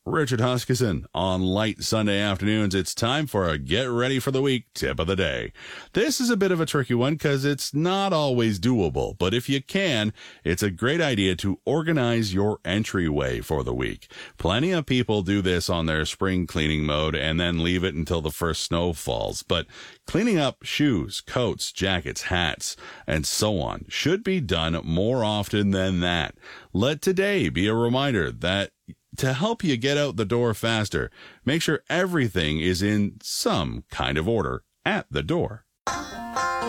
Richard Huskisson. On light Sunday afternoons, it's time for a Get Ready for the Week tip of the day. This is a bit of a tricky one because it's not always doable, but if you can, it's a great idea to organize your entryway for the week. Plenty of people do this on their spring cleaning mode and then leave it until the first snow falls, but cleaning up shoes, coats, jackets, hats, and so on should be done more often than that. Let today be a reminder that to help you get out the door faster, make sure everything is in some kind of order at the door.